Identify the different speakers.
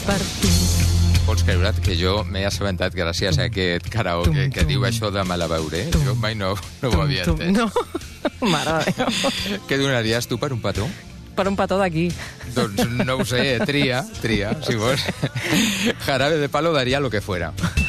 Speaker 1: per tu.
Speaker 2: Pots creure't que jo m'he assabentat gràcies a aquest karaoke que diu això de malaveure? Jo mai no ho havia entès.
Speaker 1: No, mare de Déu.
Speaker 2: Què donaries tu per un petó?
Speaker 1: Per un petó d'aquí.
Speaker 2: Doncs no ho sé, tria, si vols. Jarabe de palo daría lo que fuera.